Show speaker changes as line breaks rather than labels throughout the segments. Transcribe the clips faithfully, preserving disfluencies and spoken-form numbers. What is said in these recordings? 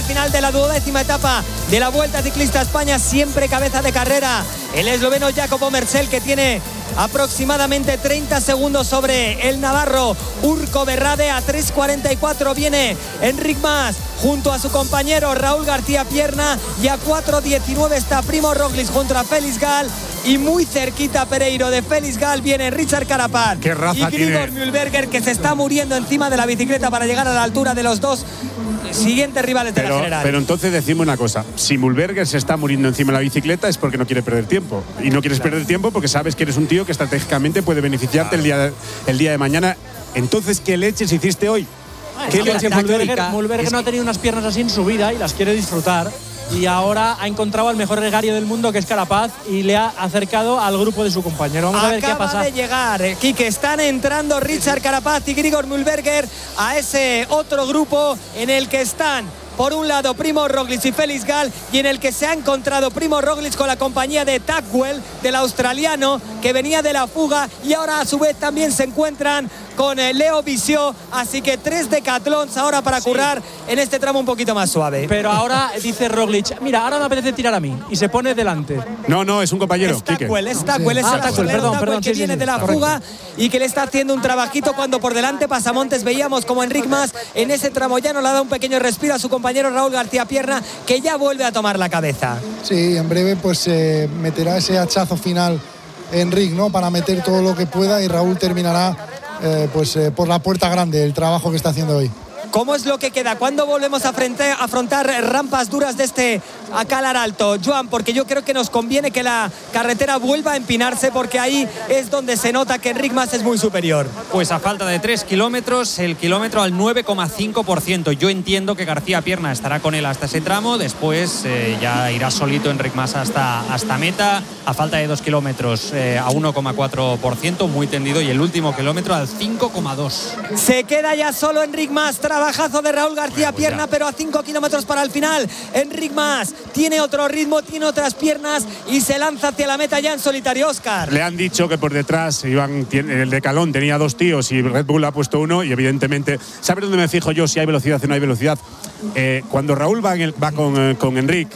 final de la duodécima etapa de la Vuelta Ciclista a España, siempre cabeza de carrera el esloveno Jacopo Merzel, que tiene aproximadamente treinta segundos sobre el navarro Urko Berrade. A tres cuarenta y cuatro viene Enric Mas junto a su compañero Raúl García Pierna, y a cuatro diecinueve está Primo Roglic junto a Félix Gall, y muy cerquita Pereiro de Félix Gall viene Richard Carapaz
¿Qué raza
y Grigor
tiene?
Mühlberger, que se está muriendo encima de la bicicleta para llegar a la altura de los dos siguientes rivales de
pero,
la general.
Pero entonces decimos una cosa: si Mühlberger se está muriendo encima de la bicicleta es porque no quiere perder tiempo, y no quieres claro. perder tiempo porque sabes que eres un tío que estratégicamente puede beneficiarte claro. el, día de, el día de mañana. Entonces, ¿qué leches hiciste hoy?
Ay,
¿Qué
no,
leches
Mühlberger, Mühlberger no ha tenido unas piernas así en su vida y las quiere disfrutar, y ahora ha encontrado al mejor gregario del mundo, que es Carapaz, y le ha acercado al grupo de su compañero. Vamos
Acaba
a ver qué pasa.
Acaba de llegar, eh, Quique, están entrando Richard Carapaz y Grigor Mühlberger a ese otro grupo en el que están, por un lado, Primo Roglic y Félix Gall, y en el que se ha encontrado Primo Roglic con la compañía de Tackwell, del australiano, que venía de la fuga, y ahora a su vez también se encuentran con eh, Leo Visió. Así que tres decatlons ahora para sí. currar en este tramo un poquito más suave.
Pero ahora dice Roglic: mira, ahora me apetece tirar a mí, y se pone delante.
No, no, es un compañero.
Es Tackwell, es Tackwell,
sí.
es
ah, Tackwell, perdón,
Tackwell,
perdón,
que
sí,
viene
sí,
de la
correcto.
fuga y que le está haciendo un trabajito, cuando por delante Pasamontes veíamos como Enric Mas en ese tramo ya no le ha dado un pequeño respiro a su compañero Raúl García Pierna, que ya vuelve a tomar la cabeza.
Sí, en breve pues eh, meterá ese hachazo final Enric, ¿no? Para meter todo lo que pueda, y Raúl terminará eh, pues eh, por la puerta grande el trabajo que está haciendo hoy.
¿Cómo es lo que queda? ¿Cuándo volvemos a afrontar rampas duras de este Calar Alto, Joan? Porque yo creo que nos conviene que la carretera vuelva a empinarse, porque ahí es donde se nota que Enric Mas es muy superior.
Pues a falta de tres kilómetros, el kilómetro al nueve coma cinco por ciento. Yo entiendo que García Pierna estará con él hasta ese tramo, después eh, ya irá solito Enric Mas hasta, hasta meta. A falta de dos kilómetros eh, a uno coma cuatro por ciento, muy tendido, y el último kilómetro al cinco coma dos.
Se queda ya solo Enric Mas. Trabajazo de Raúl García Pierna, pero a cinco kilómetros para el final. Enric Mas tiene otro ritmo, tiene otras piernas, y se lanza hacia la meta ya en solitario. Óscar.
Le han dicho que por detrás iban, el decalón tenía dos tíos y Red Bull ha puesto uno, y evidentemente, ¿sabes dónde me fijo yo si hay velocidad o no hay velocidad? Eh, cuando Raúl va, en el, va con, eh, con Enric,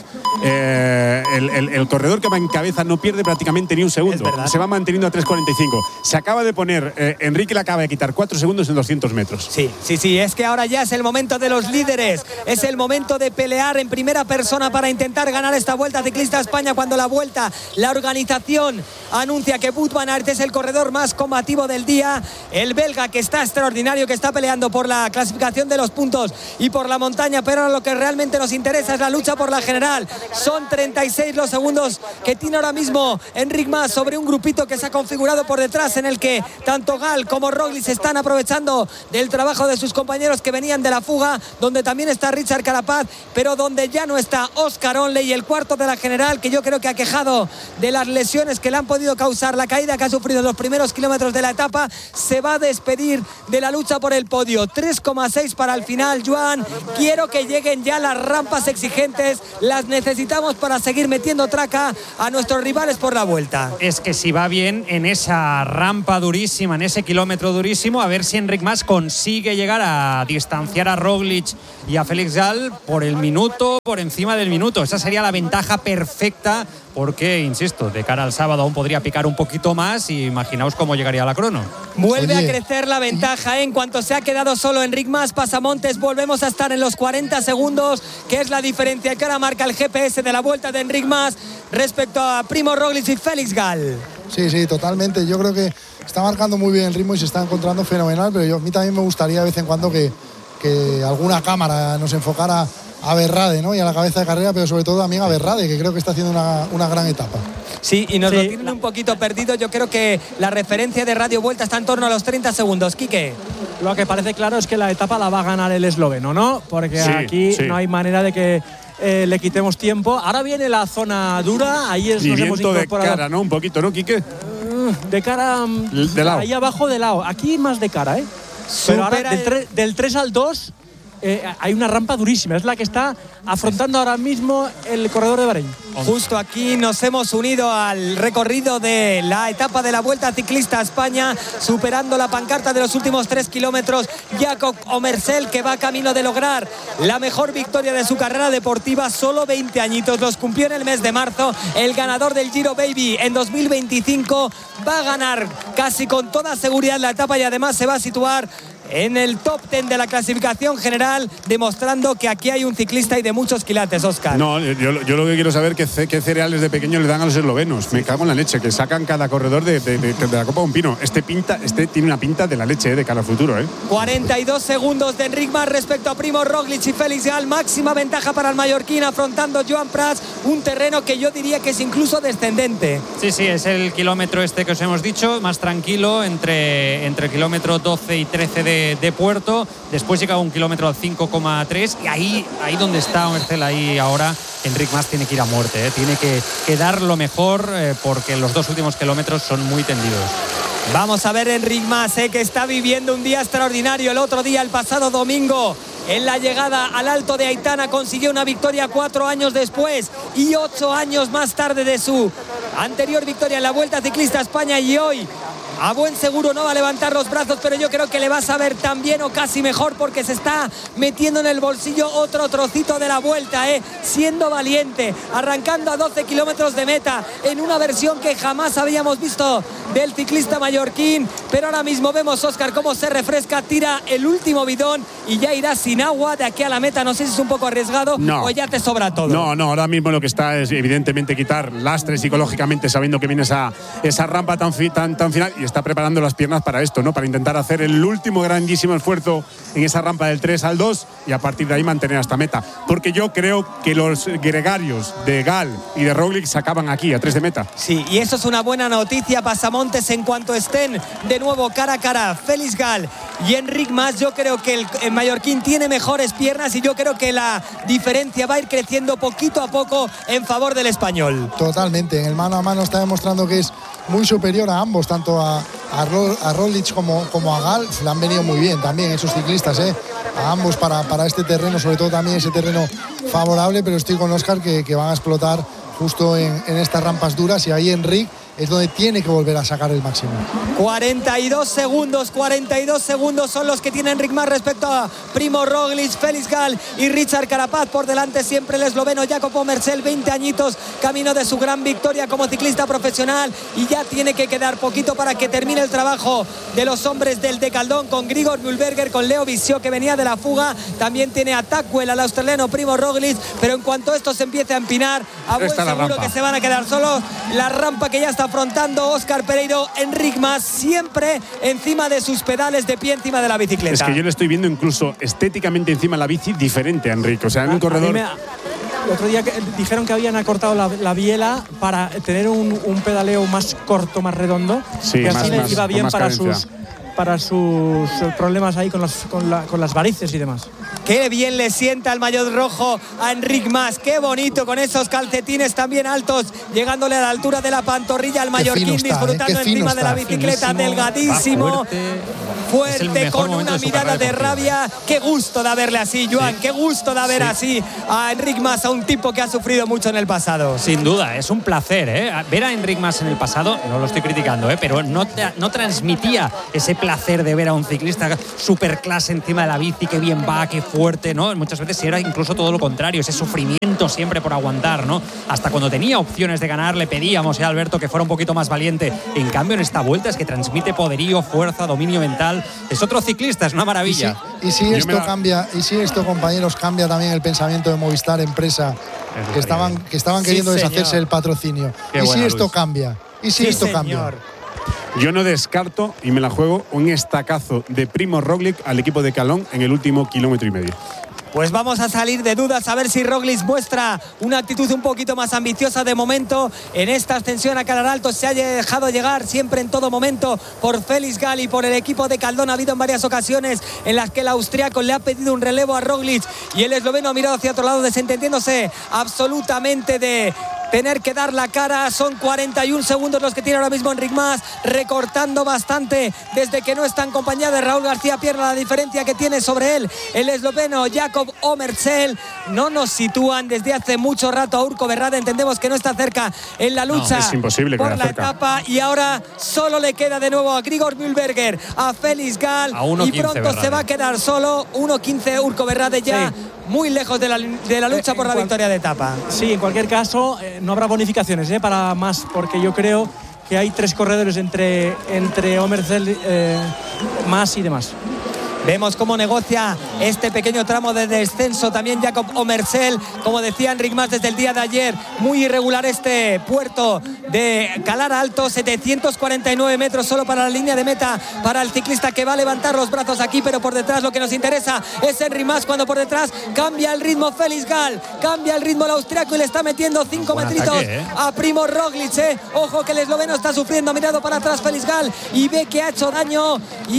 eh, el, el, el corredor que va en cabeza no pierde prácticamente ni un segundo, se va manteniendo a tres cuarenta y cinco. Se acaba de poner, eh, Enrique le acaba de quitar cuatro segundos en doscientos metros.
Sí, sí, sí, es que ahora ya es el momento de los líderes, es el momento de pelear en primera persona para intentar ganar esta Vuelta Ciclista a España, cuando la Vuelta, la organización anuncia que Wout van Aert es el corredor más combativo del día, el belga, que está extraordinario, que está peleando por la clasificación de los puntos y por la montaña, pero lo que realmente nos interesa es la lucha por la general. Son treinta y seis los segundos que tiene ahora mismo Enric Mas sobre un grupito que se ha configurado por detrás, en el que tanto Gall como Roglic están aprovechando del trabajo de sus compañeros que venían de la fuga, donde también está Richard Carapaz, pero donde ya no está Oscar Onley, el cuarto de la general, que yo creo que ha quejado de las lesiones que le han podido causar la caída que ha sufrido en los primeros kilómetros de la etapa. Se va a despedir de la lucha por el podio. tres coma seis para el final, Joan. Quiero que lleguen ya las rampas exigentes, las necesitamos para seguir metiendo traca a nuestros rivales por la Vuelta.
Es que si va bien en esa rampa durísima, en ese kilómetro durísimo, a ver si Enric Mas consigue llegar a distanciar a Roglic y a Félix Gall por el minuto, por encima del minuto. Esa sería la ventaja perfecta, porque, insisto, de cara al sábado aún podría picar un poquito más, y imaginaos cómo llegaría la crono.
Vuelve
Oye.
a crecer la ventaja, ¿eh? En cuanto se ha quedado solo Enric Mas, Pasamontes, volvemos a estar en los cuarenta segundos, que es la diferencia que ahora marca el G P S de la Vuelta de Enric Mas respecto a Primo Roglic y Félix Gall.
Sí, sí, totalmente. Yo creo que está marcando muy bien el ritmo y se está encontrando fenomenal, pero yo, a mí también me gustaría de vez en cuando que, que alguna cámara nos enfocara a Berrade, ¿no? Y a la cabeza de carrera, pero sobre todo también a Berrade, que creo que está haciendo una, una gran etapa.
Sí, y nos
Sí,
lo tienen un poquito perdido. Yo creo que la referencia de Radio Vuelta está en torno a los treinta segundos. Quique.
Lo que parece claro es que la etapa la va a ganar el esloveno, ¿no? Porque
Sí,
aquí
sí.
no hay manera de que eh, le quitemos tiempo. Ahora viene la zona dura, ahí es,
Y
nos hemos
viento de
incorporado.
cara, ¿no? Un poquito, ¿no, Quique?
De cara.
De lado.
Ahí abajo de lado. Aquí más de cara, ¿eh? Pero ahora
Supera
del,
el-
tre- del tres al dos eh, hay una rampa durísima. Es la que está afrontando ahora mismo el corredor de Bahrein.
Justo aquí nos hemos unido al recorrido de la etapa de la Vuelta Ciclista a España, superando la pancarta de los últimos tres kilómetros. Jakob Omersel, que va camino de lograr la mejor victoria de su carrera deportiva, solo veinte añitos, los cumplió en el mes de marzo. El ganador del Giro Baby en dos mil veinticinco va a ganar casi con toda seguridad la etapa y además se va a situar en el top diez de la clasificación general, demostrando que aquí hay un ciclista y de muchos quilates, Óscar.
No, yo, yo lo que quiero saber es qué, qué cereales de pequeño le dan a los eslovenos. Me cago en la leche, que sacan cada corredor de, de, de, de la Copa de un Pino. Este pinta, este tiene una pinta de la leche, eh, de cara al futuro. Eh.
cuarenta y dos segundos de Enric Mas respecto a Primo Roglic y Félix Gall. Máxima ventaja para el mallorquín, afrontando Joan Prats, un terreno que yo diría que es incluso descendente.
Sí, sí, es el kilómetro este que os hemos dicho, más tranquilo, entre, entre el kilómetro doce y trece de de Puerto. Después llega un kilómetro al cinco coma tres y ahí, ahí donde está Omersel, ahí ahora Enric Mas tiene que ir a muerte, ¿eh? Tiene que, que dar lo mejor, eh, porque los dos últimos kilómetros son muy tendidos.
Vamos a ver Enric Mas, eh, que está viviendo un día extraordinario. El otro día, el pasado domingo, en la llegada al Alto de Aitana, consiguió una victoria cuatro años después y ocho años más tarde de su anterior victoria en la Vuelta Ciclista a España. Y hoy, a buen seguro, no va a levantar los brazos, pero yo creo que le va a saber tan bien o casi mejor, porque se está metiendo en el bolsillo otro trocito de la Vuelta, ¿eh? Siendo valiente, arrancando a doce kilómetros de meta, en una versión que jamás habíamos visto del ciclista mallorquín. Pero ahora mismo vemos, Óscar, cómo se refresca, tira el último bidón y ya irá sin agua de aquí a la meta. No sé si es un poco arriesgado
no.
o ya te sobra todo.
No, no, ahora mismo lo que está es evidentemente quitar lastre psicológicamente, sabiendo que viene esa, esa rampa tan, tan, tan final, y está preparando las piernas para esto, ¿no? Para intentar hacer el último grandísimo esfuerzo en esa rampa del tres al dos y a partir de ahí mantener hasta meta. Porque yo creo que los gregarios de Gall y de Roglic se acaban aquí, a tres de meta.
Sí, y eso es una buena noticia, Pasamontes, en cuanto estén de nuevo cara a cara Félix Gall y Enric Mas. Yo creo que el, el mallorquín tiene mejores piernas y yo creo que la diferencia va a ir creciendo poquito a poco en favor del español.
Totalmente, en el mano a mano está demostrando que es muy superior a ambos, tanto a, a, Ro, a Roglic como, como a Gall. Le han venido muy bien también esos ciclistas, ¿eh? A ambos para, para este terreno, sobre todo también ese terreno favorable, pero estoy con Óscar que, que van a explotar justo en, en estas rampas duras, y ahí Enric es donde tiene que volver a sacar el máximo.
cuarenta y dos segundos, cuarenta y dos segundos son los que tiene Enric Mas respecto a Primo Roglic, Félix Gall y Richard Carapaz. Por delante siempre el esloveno Jakob Omersel, veinte añitos, camino de su gran victoria como ciclista profesional, y ya tiene que quedar poquito para que termine el trabajo de los hombres del Decaldón, con Grigor Mühlberger, con Leo Visio, que venía de la fuga. También tiene a Tackwell, al australiano Primo Roglic, pero en cuanto esto se empiece a empinar, a buen seguro que se van a quedar solos. La rampa que ya está afrontando Óscar Pereiro, Enric Mas siempre encima de sus pedales, de pie encima de la bicicleta.
Es que yo le estoy viendo incluso estéticamente encima de la bici diferente a Enric. O sea, en un a, corredor...
A me, el otro día que dijeron que habían acortado la, la biela para tener un, un pedaleo más corto, más redondo.
Sí,
y así
más,
les
más,
iba bien para
cadencia.
sus, para sus problemas ahí con, las, con, la, con las varices y demás.
Qué bien le sienta el maillot rojo a Enric Mas, qué bonito, con esos calcetines también altos, llegándole a la altura de la pantorrilla al mallorquín, está, disfrutando eh, encima de la bicicleta, finísimo, delgadísimo, fuerte, fuerte con una mirada de rabia. Qué gusto de verle así, Joan, sí. Qué gusto de ver sí. así a Enric Mas, a un tipo que ha sufrido mucho en el pasado.
Sin duda, es un placer, ¿eh? Ver a Enric Mas en el pasado, no lo estoy criticando, ¿eh? Pero no, no transmitía ese placer de ver a un ciclista super clase encima de la bici, que bien va, que fuerte, ¿no? Muchas veces era incluso todo lo contrario, ese sufrimiento siempre por aguantar, ¿no? Hasta cuando tenía opciones de ganar le pedíamos a Alberto que fuera un poquito más valiente. En cambio, en esta vuelta es que transmite poderío, fuerza, dominio mental. Es otro ciclista, es una maravilla.
Y si, y si esto la... cambia, y si esto, compañeros, cambia también el pensamiento de Movistar Empresa, que estaban, que estaban queriendo sí, deshacerse del patrocinio. Qué y si esto Luis. cambia, y si sí, esto señor. cambia.
Yo no descarto, y me la juego, un estacazo de Primo Roglic al equipo de Calón en el último kilómetro y medio.
Pues vamos a salir de dudas, a ver si Roglic muestra una actitud un poquito más ambiciosa. De momento, en esta ascensión a Calaralto se ha dejado llegar siempre en todo momento por Félix Gall y por el equipo de Caldón. Ha habido en varias ocasiones en las que el austriaco le ha pedido un relevo a Roglic y el esloveno ha mirado hacia otro lado, desentendiéndose absolutamente de tener que dar la cara. Son cuarenta y un segundos los que tiene ahora mismo Enric Mas, recortando bastante desde que no está en compañía de Raúl García Pierna. La diferencia que tiene sobre él el esloveno Jakob Omersel. No nos sitúan desde hace mucho rato a Urko Berrade. Entendemos que no está cerca en la lucha.
No, es imposible que
por la
cerca.
etapa, y ahora solo le queda de nuevo a Grigor Mühlberger, a Felix Gall, y pronto
Berrade.
se va a quedar solo. uno quince Urko Berrade, ya
Sí.
muy lejos de la, de la lucha
Eh,
por la
cual-
victoria de etapa.
Sí, en cualquier caso, eh, no habrá bonificaciones eh, para Mas, porque yo creo que hay tres corredores entre, entre Omersel, eh, Mas y demás.
Vemos cómo negocia este pequeño tramo de descenso también Jakob Omersel. Como decía Enric Mas desde el día de ayer, muy irregular este puerto de Calar Alto. setecientos cuarenta y nueve metros solo para la línea de meta para el ciclista que va a levantar los brazos aquí, pero por detrás lo que nos interesa es Enric Mas, cuando por detrás cambia el ritmo Felix Gall, cambia el ritmo el austriaco y le está metiendo cinco
Buen
metritos
ataque, ¿eh?
a Primo Roglic. eh. Ojo que el esloveno está sufriendo, ha mirado para atrás Felix Gall y ve que ha hecho daño,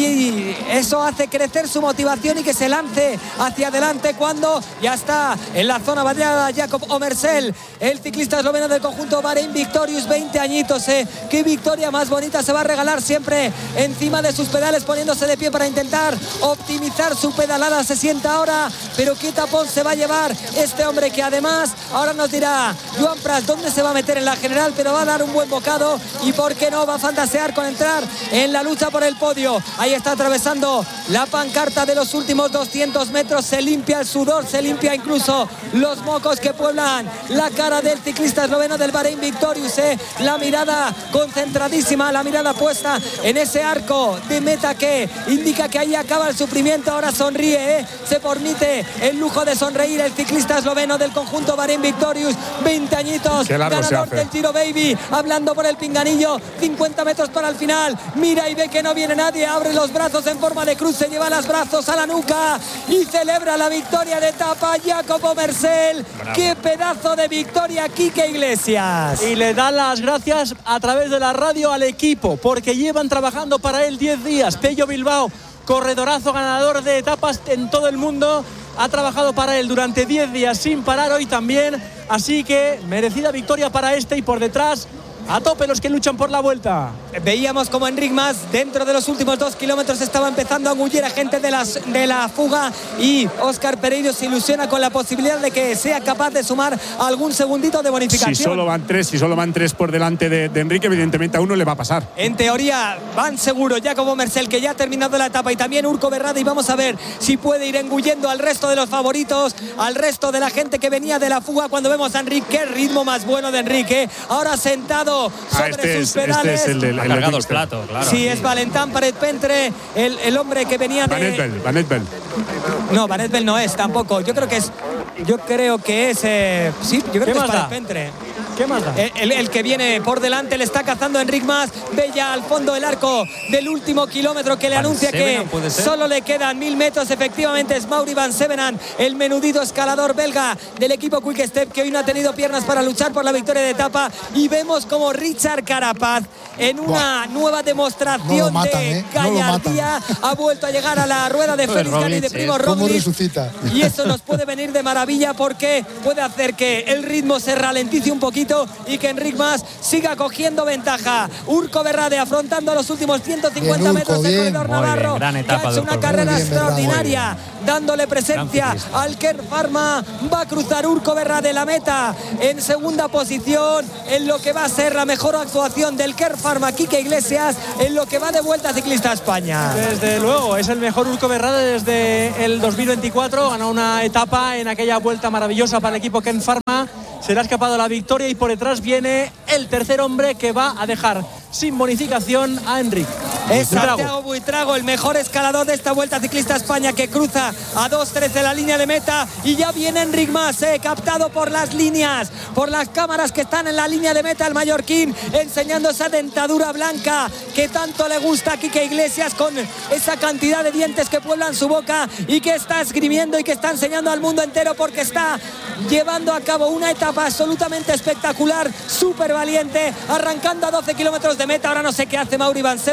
y eso hace crecer su motivación y que se lance hacia adelante cuando ya está en la zona vallada Jakob Omersel, el ciclista esloveno del conjunto Bahrein Victorious. Veinte añitos, eh. Qué victoria más bonita se va a regalar, siempre encima de sus pedales, poniéndose de pie para intentar optimizar su pedalada. Se sienta ahora, pero qué tapón se va a llevar este hombre, que además ahora nos dirá Joan Prats dónde se va a meter en la general, pero va a dar un buen bocado y por qué no va a fantasear con entrar en la lucha por el podio. Ahí está atravesando la pancarta de los últimos doscientos metros, se limpia el sudor, se limpia incluso los mocos que pueblan la cara del ciclista esloveno del Bahrein Victorious. eh. La mirada concentradísima, la mirada puesta en ese arco de meta que indica que ahí acaba el sufrimiento. Ahora sonríe, eh. se permite el lujo de sonreír el ciclista esloveno del conjunto Bahrein Victorious. Veinte añitos,
Qué largo se
ganador
hace.
del Giro Baby, hablando por el pinganillo. Cincuenta metros para el final, mira y ve que no viene nadie, abre los brazos en forma de cruz, se lleva los brazos a la nuca y celebra la victoria de etapa Jakob Omersel. Qué pedazo de victoria, Quique Iglesias.
Y le da las gracias a través de la radio al equipo, porque llevan trabajando para él diez días. Pello Bilbao, corredorazo, ganador de etapas en todo el mundo, ha trabajado para él durante diez días sin parar, hoy también. Así que merecida victoria para este, y por detrás a tope los que luchan por la vuelta.
Veíamos como Enric Mas dentro de los últimos dos kilómetros estaba empezando a engullir a gente de, las, de la fuga, y Óscar Pereiro se ilusiona con la posibilidad de que sea capaz de sumar algún segundito de bonificación.
Si solo van tres, si solo van tres por delante de, de Enrique, evidentemente a uno le va a pasar.
En teoría van seguro Jakob Omersel, que ya ha terminado la etapa, y también Urko Berrade, y vamos a ver si puede ir engullendo al resto de los favoritos, al resto de la gente que venía de la fuga. Cuando vemos a Enrique, qué ritmo más bueno de Enrique, ahora sentado sobre
Ah, este,
sus
es,
pedales.
este es el del
Ha
el
cargado el
Quickstep.
plato, claro.
Sí, es Valentán Paret Pentre, el, el hombre que venía
Van
de...
Edvel, Van Edvel.
No, Van Edvel no es tampoco. Yo creo que es... Yo creo que es... eh, sí, yo creo
¿Qué
que es
más da?
Paret Pentre.
¿Qué más da?
El, el- el que viene por delante le está cazando a Enric Mas. Ve ya al fondo el arco del último kilómetro, que le
Van
anuncia que
Sevenant, ¿puede ser?
solo le quedan mil metros. Efectivamente es Mauri Van Sevenant, el menudito escalador belga del equipo Quick Step, que hoy no ha tenido piernas para luchar por la victoria de etapa. Y vemos como Richard Carapaz, en una
Buah.
nueva demostración
No lo matan,
de
¿eh? No lo
gallardía, ha vuelto a llegar a la rueda de
Joder,
Félix Gall y de
Roglic,
Primo
¿eh?
¿Cómo
Roglic.
resucita?
Y eso nos puede venir de maravilla, porque puede hacer que el ritmo se ralentice un poquito y que Enric Mas siga cogiendo ventaja. Urko Berrade afrontando los últimos ciento cincuenta
Bien, Urko,
metros del
bien.
corredor
Muy bien,
navarro,
gran
que
etapa
ha
de
hecho una
Urko.
carrera
Muy bien, Berrade.
extraordinaria, dándole presencia
Gran ciclista.
al Kern Pharma. Va a cruzar Urko Berrade la meta en segunda posición, en lo que va a ser la mejor actuación del Kern Pharma Quique Iglesias en lo que va de Vuelta Ciclista a España.
Desde luego, es el mejor Urko Berrade desde el dos mil veinticuatro. Ganó una etapa en aquella vuelta maravillosa para el equipo Ken Pharma. Se le ha escapado la victoria, y por detrás viene el tercer hombre que va a dejar sin bonificación a Enric.
Es
Buitrago.
Santiago Buitrago, el mejor escalador de esta Vuelta Ciclista a España, que cruza a dos trece la línea de meta, y ya viene Enric Mas, eh, captado por las líneas, por las cámaras que están en la línea de meta, el mallorquín, enseñando esa dentadura blanca que tanto le gusta a Quique Iglesias, con esa cantidad de dientes que pueblan su boca, y que está esgrimiendo y que está enseñando al mundo entero, porque está llevando a cabo una etapa absolutamente espectacular, súper valiente, arrancando a doce kilómetros de meta. Ahora no sé qué hace Mauri Van Sevenant,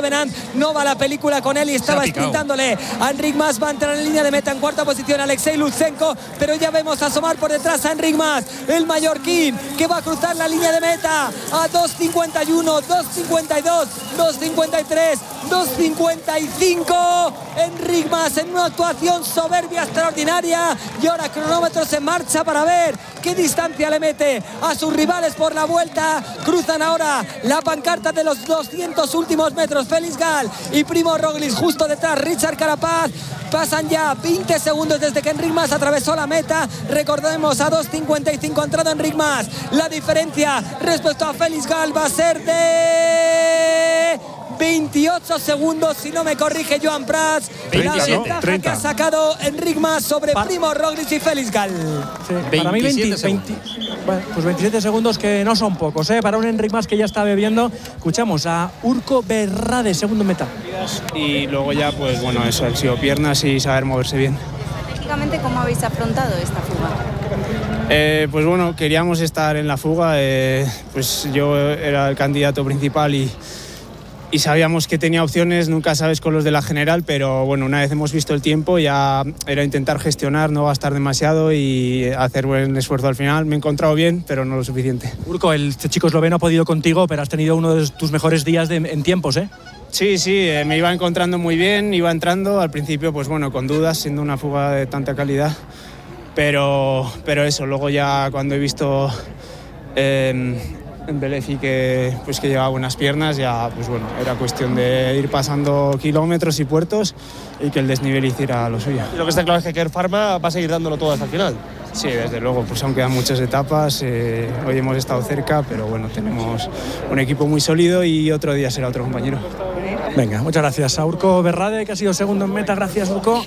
no va la película con él y estaba sprintándole a Enric Mas. Va a entrar en línea de meta en cuarta posición Alexei Lutsenko, pero ya vemos asomar por detrás a Enric Mas, el mallorquín, que va a cruzar la línea de meta a dos cincuenta y uno, dos cincuenta y dos, dos cincuenta y tres, dos cincuenta y cinco. Enric Mas en una actuación soberbia, extraordinaria, y ahora cronómetros en marcha para ver qué distancia le mete a sus rivales por la vuelta. Cruzan ahora la pancarta de los doscientos últimos metros Félix Gal y Primo Roglic justo detrás Richard Carapaz. Pasan ya veinte segundos desde que Enric Mas atravesó la meta. Recordemos, a dos cincuenta y cinco ha entrado Enric Mas. La diferencia respecto a Félix Gal va a ser de veintiocho segundos, si no me corrige Joan Prats.
treinta,
la
¿no?
ventaja
treinta.
que ha sacado Enric Mas sobre
Pa
Primo Roglic y Félix Gal.
Sí, para mí veinte, veinte, bueno, pues veintisiete segundos que no son pocos, ¿eh? Para un Enric Mas que ya está bebiendo. Escuchamos a Urko Berrade, segundo meta.
Y luego ya, pues bueno, eso, han sido piernas y saber moverse bien.
Técnicamente, ¿cómo habéis afrontado esta fuga?
Eh, pues bueno, queríamos estar en la fuga, eh, pues yo era el candidato principal y, y sabíamos que tenía opciones, nunca sabes con los de la general, pero bueno, una vez hemos visto el tiempo ya era intentar gestionar, no gastar demasiado y hacer buen esfuerzo al final. Me he encontrado bien, pero no lo suficiente.
Urko, el este chico esloveno ha podido contigo, pero has tenido uno de tus mejores días de, en tiempos, ¿eh?
Sí, sí, eh, me iba encontrando muy bien, iba entrando, al principio pues bueno, con dudas, siendo una fuga de tanta calidad, pero, pero eso, luego ya cuando he visto eh, en Belefi que, pues que llevaba buenas piernas, ya pues bueno, era cuestión de ir pasando kilómetros y puertos y que el desnivel hiciera lo suyo.
Y lo que está claro es que Kern Pharma va a seguir dándolo todo hasta el final.
Sí, desde luego, pues aún quedan muchas etapas, eh, hoy hemos estado cerca, pero bueno, tenemos un equipo muy sólido y otro día será otro compañero.
Venga, muchas gracias a Urko Berrade, que ha sido segundo en meta. Gracias, Urko.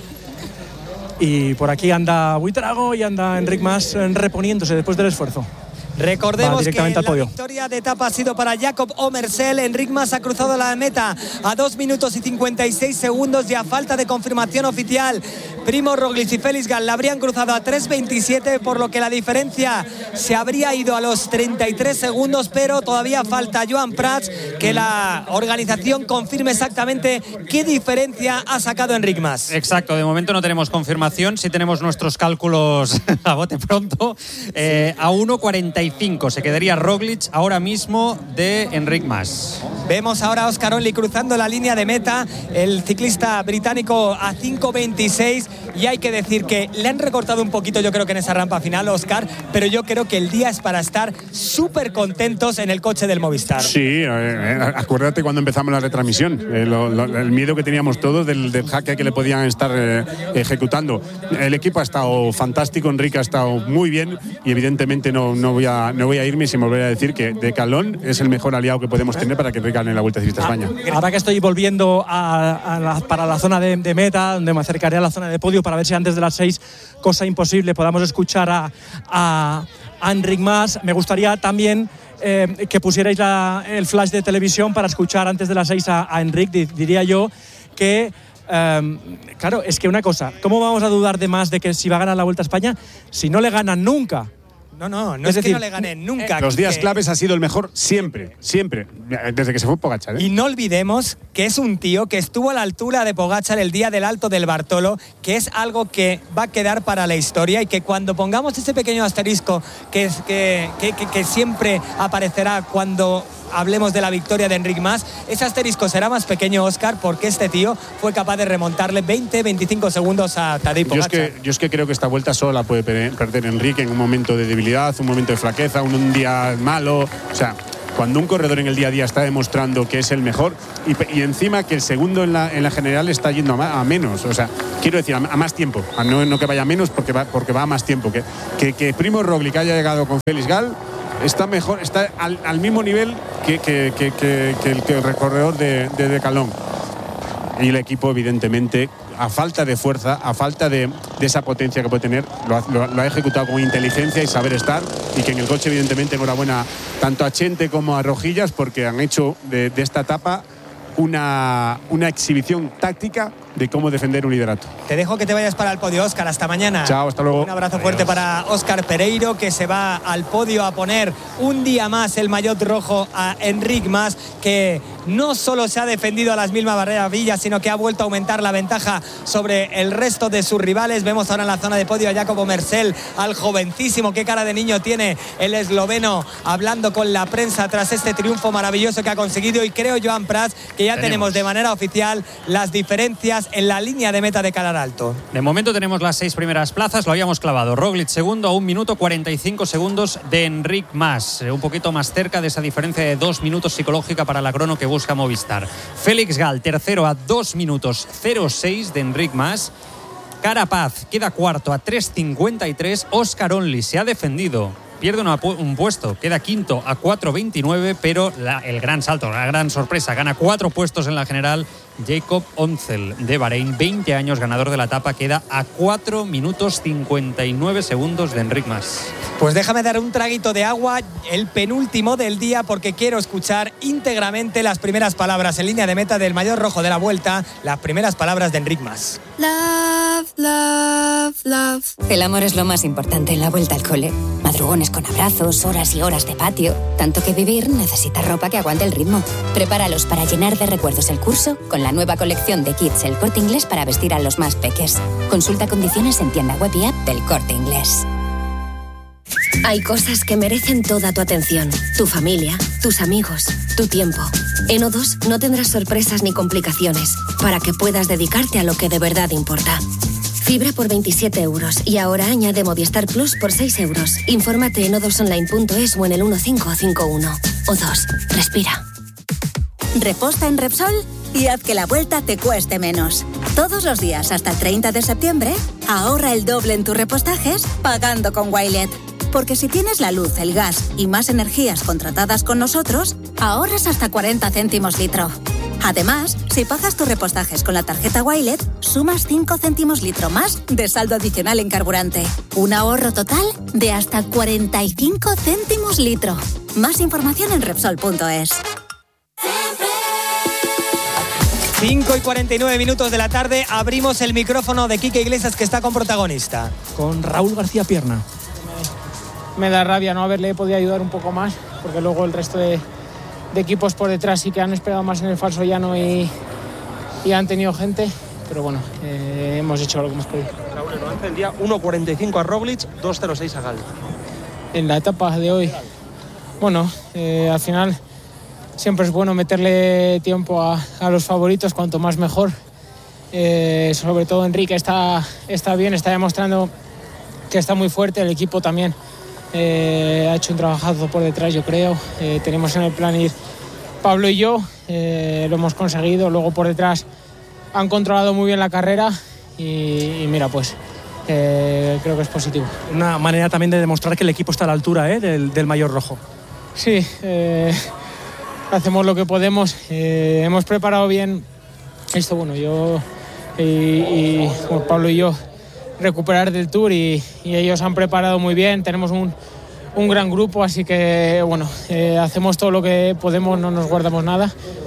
Y por aquí anda Buitrago y anda Enric Mas reponiéndose después del esfuerzo.
Recordemos que la
podio.
victoria de etapa ha sido para Jakob Omersel. Enric Mas ha cruzado la meta a dos minutos y cincuenta y seis segundos y a falta de confirmación oficial Primo Roglic y Félix Gal la habrían cruzado a tres veintisiete, por lo que la diferencia se habría ido a los treinta y tres segundos, pero todavía falta Joan Prats que la organización confirme exactamente qué diferencia ha sacado Enric Mas.
Exacto, de momento no tenemos confirmación, sí tenemos nuestros cálculos a bote pronto. Eh, a uno cuarenta y cinco se quedaría Roglic ahora mismo de Enric Mas.
Vemos ahora a Oscar Onley cruzando la línea de meta, el ciclista británico a cinco veintiséis, y hay que decir que le han recortado un poquito, yo creo que en esa rampa final, Oscar, pero yo creo que el día es para estar súper contentos en el coche del Movistar.
Sí, eh, acuérdate cuando empezamos la retransmisión, eh, lo, lo, el miedo que teníamos todos del, del jaque que le podían estar eh, ejecutando. El equipo ha estado fantástico, Enrique ha estado muy bien y evidentemente no, no, voy, a, no voy a irme sin volver a decir que Decathlon es el mejor aliado que podemos tener para que Enrique gane la Vuelta Ciclista a España.
Ahora que estoy volviendo a, a la, para la zona de, de meta, donde me acercaré a la zona de podio para ver si antes de las seis, cosa imposible, podamos escuchar a, a, a Enric Mas. Me gustaría también eh, que pusierais la, el flash de televisión para escuchar antes de las seis a, a Enric. Diría yo que, eh, claro, es que una cosa, ¿cómo vamos a dudar de Mas de que si va a ganar la Vuelta a España si no le gana nunca?
No, no, no
es,
es,
decir,
que no le ganen nunca.
Los días
que...
claves ha sido el mejor siempre, siempre, desde que se fue Pogačar, ¿eh?
Y no olvidemos que es un tío que estuvo a la altura de Pogačar el día del Alto del Bartolo, que es algo que va a quedar para la historia y que cuando pongamos ese pequeño asterisco que, es, que, que, que, que siempre aparecerá cuando hablemos de la victoria de Enric Mas, ese asterisco será más pequeño, Óscar, porque este tío fue capaz de remontarle veinte veinticinco segundos a Tadej Pogačar.
Yo es que, yo es que creo que esta vuelta solo la puede perder Enrique en un momento de debilidad, un momento de flaqueza, un, un día malo. O sea, cuando un corredor en el día a día está demostrando que es el mejor y, y encima que el segundo en la, en la general está yendo a, ma, a menos, o sea, quiero decir, a, a más tiempo, a no, no que vaya a menos porque va, porque va a más tiempo. Que, que, que Primo Roglic haya llegado con Félix Gal está mejor, está al, al mismo nivel que, que, que, que, que, el, que el recorredor de, de Decathlon. Y el equipo, evidentemente, a falta de fuerza, a falta de, de esa potencia que puede tener, lo ha, lo, lo ha ejecutado con inteligencia y saber estar. Y que en el coche, evidentemente, enhorabuena tanto a Chente como a Rojillas, porque han hecho de, de esta etapa una, una exhibición táctica de cómo defender un liderato.
Te dejo que te vayas para el podio, Óscar. Hasta mañana.
Chao, hasta luego.
Un abrazo fuerte para Óscar Pereiro, que se va al podio a poner un día más el maillot rojo a Enric Mas, que no solo se ha defendido a las mismas maravillas, sino que ha vuelto a aumentar la ventaja sobre el resto de sus rivales. Vemos ahora en la zona de podio a Jacobo Mersel, al jovencísimo, qué cara de niño tiene el esloveno, hablando con la prensa tras este triunfo maravilloso que ha conseguido. Y creo, Joan Prats, que ya tenemos, tenemos de manera oficial las diferencias en la línea de meta de Calar Alto.
De momento tenemos las seis primeras plazas, lo habíamos clavado. Roglic segundo a un minuto cuarenta y cinco segundos de Enric Mas, un poquito más cerca de esa diferencia de dos minutos psicológica para la crono que busca Movistar. Félix Gal tercero a dos minutos cero seis de Enric Mas. Carapaz queda cuarto a tres cincuenta y tres. Oscar Only se ha defendido, pierde una, un puesto, queda quinto a cuatro veintinueve, pero la, el gran salto, la gran sorpresa, gana cuatro puestos en la general. Jacob Oncel de Bahrein, veinte años, ganador de la etapa, queda a cuatro minutos cincuenta y nueve segundos de Enric Mas.
Pues déjame dar un traguito de agua, el penúltimo del día, porque quiero escuchar íntegramente las primeras palabras en línea de meta del maillot rojo de la Vuelta, las primeras palabras de Enric Mas.
Love, love, love. El amor es lo más importante en la vuelta al cole. Madrugones con abrazos, horas y horas de patio. Tanto que vivir necesita ropa que aguante el ritmo. Prepáralos para llenar de recuerdos el curso con la nueva colección de kits El Corte Inglés para vestir a los más peques. Consulta condiciones en tienda web y app del Corte Inglés.
Hay cosas que merecen toda tu atención. Tu familia, tus amigos, tu tiempo. En O dos no tendrás sorpresas ni complicaciones para que puedas dedicarte a lo que de verdad importa. Fibra por veintisiete euros y ahora añade Movistar Plus por seis euros. Infórmate en o dos online punto es o en el uno cinco cinco uno. O dos, respira.
Reposta en Repsol y haz que la vuelta te cueste menos. Todos los días hasta el treinta de septiembre, ahorra el doble en tus repostajes pagando con Wilet. Porque si tienes la luz, el gas y más energías contratadas con nosotros, ahorras hasta cuarenta céntimos litro. Además, si pagas tus repostajes con la tarjeta Wilet, sumas cinco céntimos litro más de saldo adicional en carburante. Un ahorro total de hasta cuarenta y cinco céntimos litro. Más información en Repsol punto es.
cinco y cuarenta y nueve minutos de la tarde, abrimos el micrófono de Quique Iglesias, que está con protagonista.
Con Raúl García Pierna.
Me da rabia no haberle podido ayudar un poco más, porque luego el resto de, de equipos por detrás sí que han esperado más en el falso llano y, y han tenido gente, pero bueno, eh, hemos hecho lo que hemos podido.
Raúl, el avance del día, uno cuarenta y cinco a Roglic, dos cero seis a Gal.
En la etapa de hoy, bueno, eh, al final siempre es bueno meterle tiempo a, a los favoritos, cuanto más mejor. Eh, sobre todo Enrique está, está bien, está demostrando que está muy fuerte, el equipo también. Eh, ha hecho un trabajazo por detrás, yo creo. Eh, tenemos en el plan ir Pablo y yo, eh, lo hemos conseguido. Luego por detrás han controlado muy bien la carrera y, y mira, pues eh, creo que es positivo.
Una manera también de demostrar que el equipo está a la altura, ¿eh? del, del maillot rojo.
Sí, eh, hacemos lo que podemos. Eh, hemos preparado bien esto, bueno, yo y, y bueno, Pablo y yo recuperar del Tour y, y ellos han preparado muy bien, tenemos un, un gran grupo, así que bueno, eh, hacemos todo lo que podemos, no nos guardamos nada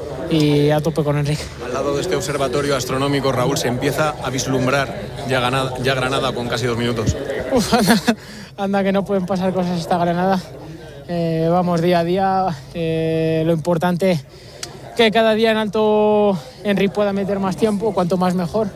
y a tope con Enrique.
Al lado de este observatorio astronómico, Raúl, se empieza a vislumbrar ya, ganada, ya Granada con casi dos minutos.
Uf, anda, anda que no pueden pasar cosas esta Granada, eh, vamos día a día, eh, lo importante que cada día en alto Enrique pueda meter más tiempo, cuanto más mejor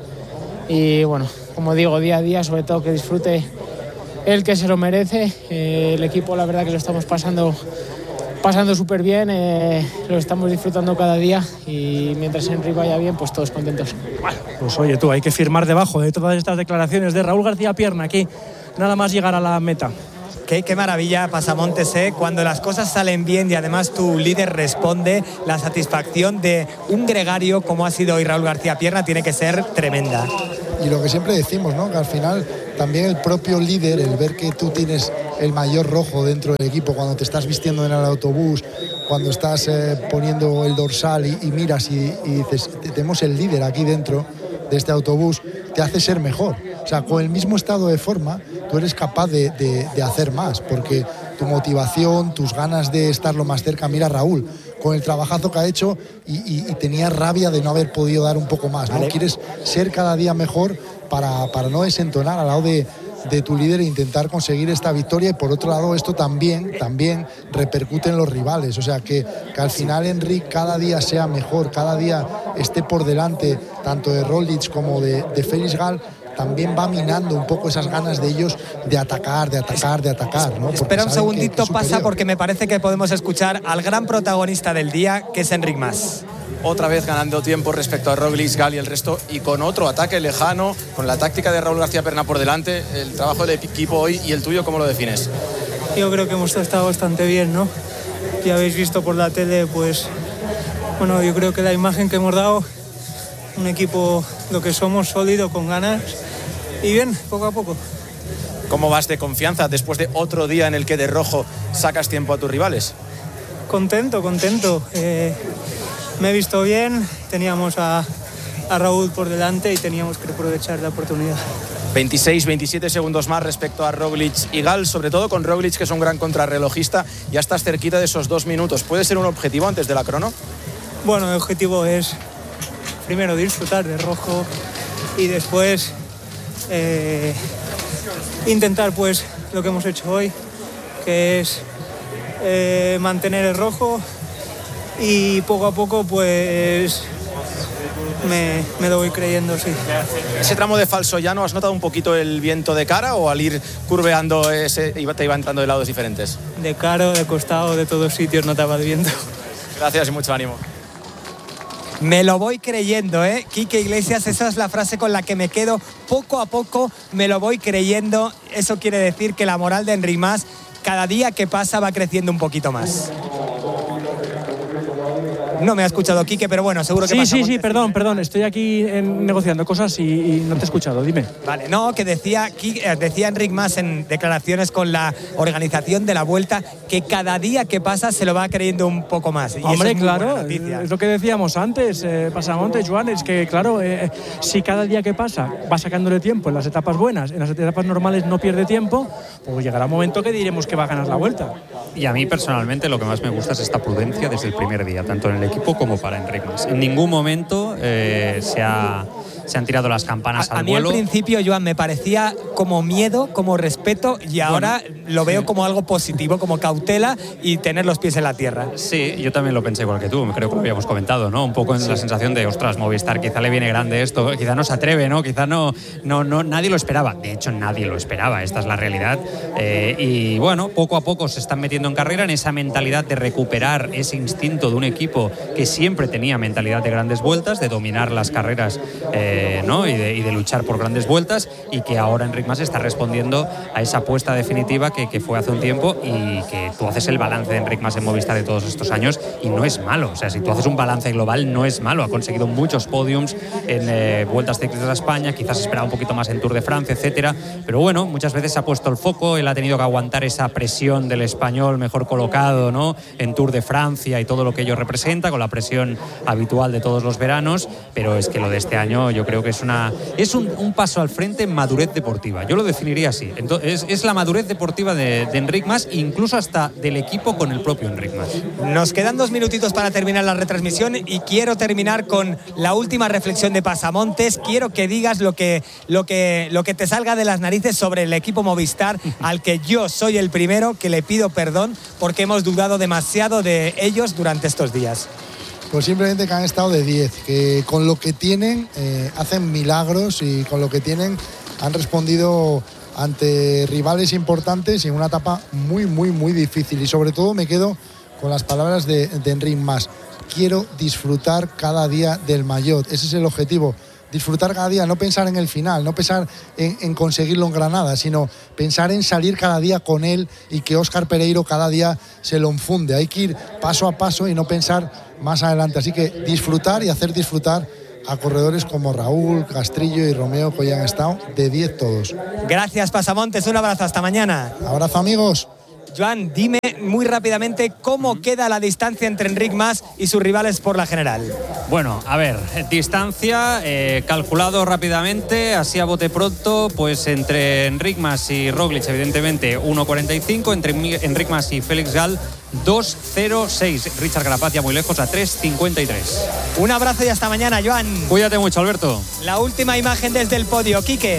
y bueno, como digo, día a día, sobre todo que disfrute el que se lo merece. Eh, el equipo, la verdad que lo estamos pasando pasando súper bien, eh, lo estamos disfrutando cada día y mientras Enrique vaya bien, pues todos contentos.
Pues oye tú, hay que firmar debajo de todas estas declaraciones de Raúl García Pierna, aquí nada más llegar a la meta.
Qué, qué maravilla, Pasamontes, ¿eh? Cuando las cosas salen bien y además tu líder responde, la satisfacción de un gregario como ha sido hoy Raúl García Pierna tiene que ser tremenda.
Y lo que siempre decimos, ¿no? Que al final también el propio líder, el ver que tú tienes el maillot rojo dentro del equipo, cuando te estás vistiendo en el autobús, cuando estás eh, poniendo el dorsal y, y miras y, y dices, tenemos el líder aquí dentro de este autobús, te hace ser mejor. O sea, con el mismo estado de forma, tú eres capaz de, de, de hacer más, porque tu motivación, tus ganas de estar lo más cerca, mira Raúl, con el trabajazo que ha hecho y, y, y tenía rabia de no haber podido dar un poco más, ¿no? Vale. Quieres ser cada día mejor para, para no desentonar al lado de, de tu líder e intentar conseguir esta victoria. Y por otro lado, esto también, también repercute en los rivales. O sea, que, que al final Enric cada día sea mejor, cada día esté por delante, tanto de Roglic como de, de Félix Gall, también va minando un poco esas ganas de ellos de atacar, de atacar, de atacar, ¿no?
Espera un segundito, que, que pasa, porque me parece que podemos escuchar al gran protagonista del día, que es Enric Mas.
Otra vez ganando tiempo respecto a Roglic, Gall y el resto, y con otro ataque lejano, con la táctica de Raúl García Perna por delante. El trabajo del equipo hoy y el tuyo, ¿cómo lo defines?
Yo creo que hemos estado bastante bien, ¿no? Ya habéis visto por la tele, pues, bueno, yo creo que la imagen que hemos dado, un equipo, lo que somos, sólido, con ganas, y bien, poco a poco.
¿Cómo vas de confianza después de otro día en el que de rojo sacas tiempo a tus rivales?
Contento, contento. Eh, me he visto bien, teníamos a, a Raúl por delante y teníamos que aprovechar la oportunidad.
veintiséis, veintisiete segundos más respecto a Roglic y Gall, sobre todo con Roglic, que es un gran contrarrelojista. Ya estás cerquita de esos dos minutos. ¿Puede ser un objetivo antes de la crono?
Bueno, el objetivo es primero disfrutar de rojo y después eh, intentar pues lo que hemos hecho hoy, que es eh, mantener el rojo y poco a poco pues me, me lo voy creyendo, sí.
Ese tramo de falso llano, ¿has notado un poquito el viento de cara o al ir curveando ese, te iba entrando de lados diferentes?
De cara, de costado, de todos sitios notaba el viento.
Gracias y mucho ánimo.
Me lo voy creyendo, ¿eh? Quique Iglesias, esa es la frase con la que me quedo. Poco a poco me lo voy creyendo. Eso quiere decir que la moral de Enric Mas cada día que pasa va creciendo un poquito más. No me ha escuchado Quique, pero bueno, seguro que
sí,
pasa.
Sí, sí, sí, perdón, perdón. Estoy aquí en, negociando cosas y, y no te he escuchado, dime.
Vale, no, que decía, decía Enric Mas en declaraciones con la organización de la Vuelta que cada día que pasa se lo va creyendo un poco más. Y
Hombre,
eso es
claro, es lo que decíamos antes, eh, Pasamontes, Joan, es que claro, eh, si cada día que pasa va sacándole tiempo en las etapas buenas, en las etapas normales no pierde tiempo, pues llegará un momento que diremos que va a ganar la Vuelta.
Y a mí personalmente lo que más me gusta es esta prudencia desde el primer día, tanto en el equipo como para Enric Mas. En ningún momento eh, se, ha, se han tirado las campanas
a,
al
a mí
vuelo.
Al principio, Joan, me parecía como miedo, como respeto, y ahora bueno, lo veo sí. como algo positivo, como cautela y tener los pies en la tierra.
Sí, yo también lo pensé igual que tú, creo que lo habíamos comentado, ¿no? Un poco en sí. la sensación de, ostras, Movistar, quizá le viene grande esto, quizá no se atreve, ¿no? Quizá no, no, no nadie lo esperaba. De hecho, nadie lo esperaba, esta es la realidad. Eh, y bueno, poco a poco se están metiendo en carrera en esa mentalidad de recuperar ese instinto de un equipo que siempre tenía mentalidad de grandes vueltas, de dominar las carreras eh, ¿no? y, de, y de luchar por grandes vueltas, y que ahora Enric Mas está respondiendo a esa apuesta definitiva que, que fue hace un tiempo, y que tú haces el balance de Enric Mas en Movistar de todos estos años y no es malo. O sea, si tú haces un balance global no es malo. Ha conseguido muchos podiums en eh, Vueltas Ciclistas a España, quizás esperaba un poquito más en Tour de Francia, etcétera, pero bueno, muchas veces se ha puesto el foco, él ha tenido que aguantar esa presión del español mejor colocado, ¿no? En Tour de Francia y todo lo que ello representa, con la presión habitual de todos los veranos, pero es que lo de este año yo creo que es una es un, un paso al frente en madurez deportiva. Yo lo definiría así. Entonces, es, es la madurez deportiva de, de Enric Mas, incluso hasta del equipo con el propio Enric Mas.
Nos quedan dos minutitos para terminar la retransmisión y quiero terminar con la última reflexión de Pasamontes. Quiero que digas lo que, lo que, lo que te salga de las narices sobre el equipo Movistar, al que yo soy el primero que le pido perdón porque hemos dudado demasiado de ellos durante estos días.
Pues simplemente que han estado de diez, que con lo que tienen eh, hacen milagros, y con lo que tienen han respondido ante rivales importantes y en una etapa muy, muy, muy difícil. Y sobre todo me quedo con las palabras de, de Enric Mas. Quiero disfrutar cada día del Maillot. Ese es el objetivo. Disfrutar cada día, no pensar en el final, no pensar en, en conseguirlo en Granada, sino pensar en salir cada día con él y que Óscar Pereiro cada día se lo infunde. Hay que ir paso a paso y no pensar más adelante. Así que disfrutar y hacer disfrutar a corredores como Raúl, Castrillo y Romeo, que hoy han estado de diez todos.
Gracias, Pasamontes, un abrazo, hasta mañana.
Abrazo, amigos.
Joan, dime muy rápidamente cómo queda la distancia entre Enric Mas y sus rivales por la general.
Bueno, a ver, distancia, eh, calculado rápidamente, así a bote pronto, pues entre Enric Mas y Roglic, evidentemente, uno cuarenta y cinco, entre Enric Mas y Félix Gall, dos cero seis. Richard Carapaz muy lejos, a tres cincuenta y tres.
Un abrazo y hasta mañana, Joan.
Cuídate mucho, Alberto.
La última imagen desde el podio, Quique.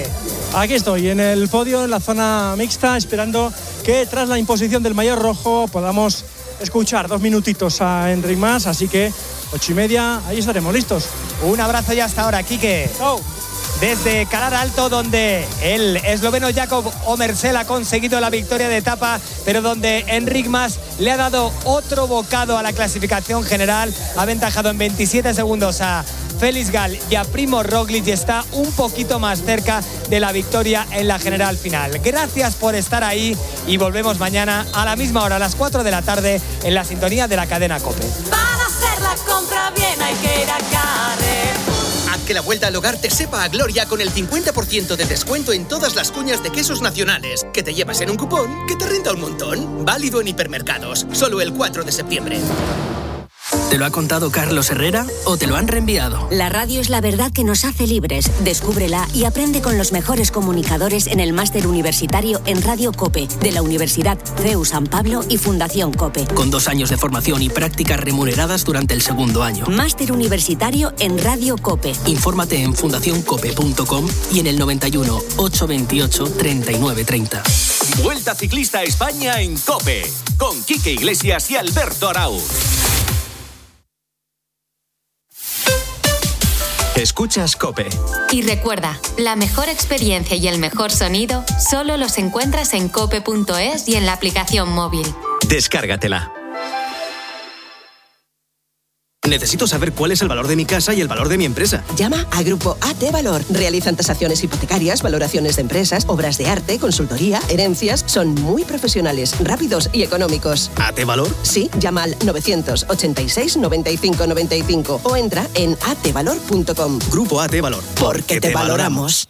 Aquí estoy, en el podio, en la zona mixta, esperando que tras la imposición del maillot rojo podamos escuchar dos minutitos a Enric Mas, así que ocho y media, ahí estaremos listos.
Un abrazo ya hasta ahora, Quique.
Chao.
Desde Calar Alto, donde el esloveno Jakob Omersel ha conseguido la victoria de etapa, pero donde Enric Mas le ha dado otro bocado a la clasificación general, ha aventajado en veintisiete segundos a Felix Gall y a Primož Roglič y está un poquito más cerca de la victoria en la general final. Gracias por estar ahí y volvemos mañana a la misma hora, a las cuatro de la tarde, en la sintonía de la cadena COPE.
Para hacer la compra bien hay que ir a Carrefour.
Haz que la vuelta al hogar te sepa a gloria con el cincuenta por ciento de descuento en todas las cuñas de quesos nacionales, que te llevas en un cupón que te renta un montón. Válido en hipermercados, solo el cuatro de septiembre.
¿Te lo ha contado Carlos Herrera o te lo han reenviado?
La radio es la verdad que nos hace libres. Descúbrela y aprende con los mejores comunicadores en el máster universitario en Radio COPE de la Universidad C E U San Pablo y Fundación COPE.
Con dos años de formación y prácticas remuneradas durante el segundo año.
Máster universitario en Radio COPE.
Infórmate en fundación cope punto com y en el noventa y uno, ochocientos veintiocho, treinta y nueve treinta.
Vuelta Ciclista a España en COPE, con Quique Iglesias y Alberto Arauz. Escuchas COPE.
Y recuerda, la mejor experiencia y el mejor sonido solo los encuentras en cope punto es y en la aplicación móvil.
Descárgatela.
Necesito saber cuál es el valor de mi casa y el valor de mi empresa.
Llama a Grupo A T Valor. Realizan tasaciones hipotecarias, valoraciones de empresas, obras de arte, consultoría, herencias. Son muy profesionales, rápidos y económicos.
¿A T Valor?
Sí, llama al novecientos ochenta y seis, noventa y cinco noventa y cinco o entra en a t valor punto com.
Grupo A T Valor.
Porque te, te valoramos.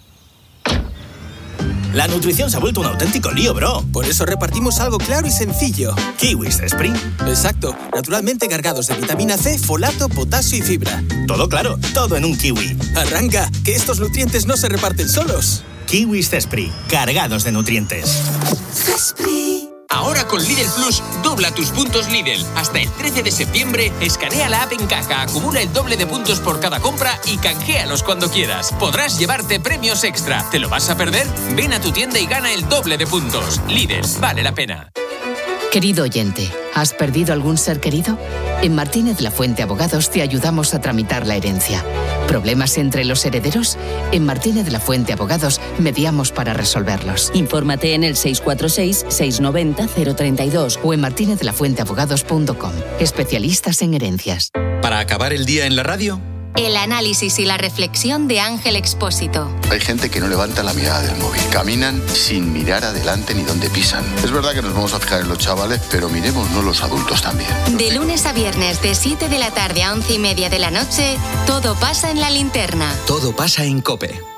La nutrición se ha vuelto un auténtico lío, bro.
Por eso repartimos algo claro y sencillo.
Kiwis Spring.
Exacto. Naturalmente cargados de vitamina C, folato, potasio y fibra.
Todo claro, todo en un kiwi.
Arranca, que estos nutrientes no se reparten solos.
Kiwis Spring, cargados de nutrientes.
Zespri. Ahora con Lidl Plus, dobla tus puntos Lidl. Hasta el trece de septiembre, escanea la app en caja, acumula el doble de puntos por cada compra y canjealos cuando quieras. Podrás llevarte premios extra. ¿Te lo vas a perder? Ven a tu tienda y gana el doble de puntos. Lidl, vale la pena.
Querido oyente, ¿has perdido algún ser querido? En Martínez La Fuente Abogados te ayudamos a tramitar la herencia. ¿Problemas entre los herederos? En Martínez La Fuente Abogados mediamos para resolverlos.
Infórmate en el seis cuatro seis, seis nueve cero, cero tres dos
o en martinez de la fuente abogados punto com. Especialistas en herencias.
Para acabar el día en la radio,
el análisis y la reflexión de Ángel Expósito.
Hay gente que no levanta la mirada del móvil. Caminan sin mirar adelante ni dónde pisan. Es verdad que nos vamos a fijar en los chavales, pero miremosnos los adultos también.
De lunes a viernes, de siete de la tarde a once y media de la noche, todo pasa en La Linterna.
Todo pasa en COPE.